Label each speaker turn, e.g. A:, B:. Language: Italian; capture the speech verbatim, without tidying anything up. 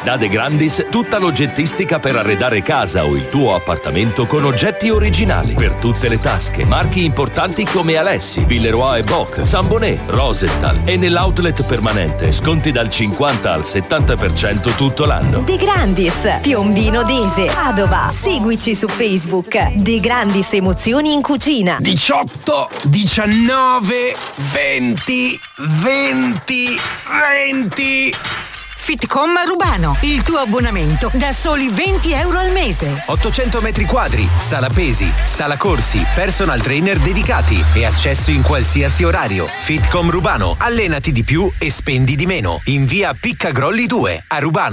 A: Da De Grandis tutta l'oggettistica per arredare casa o il tuo appartamento con oggetti originali per tutte le tasche. Marchi importanti come Alessi, Villeroy e Boch, Sambonet, Rosenthal e nell'outlet permanente sconti dal cinquanta al settanta per cento tutto l'anno.
B: De Grandis, Piombino Dese, Padova. Seguici su Facebook. De Grandis Emozioni in Cucina.
C: diciotto, diciannove, venti, venti, venti.
D: Fitcom Rubano, il tuo abbonamento da soli venti euro al mese.
E: ottocento metri quadri, sala pesi, sala corsi, personal trainer dedicati e accesso in qualsiasi orario. Fitcom Rubano, allenati di più e spendi di meno. In via Piccagrolli due a Rubano.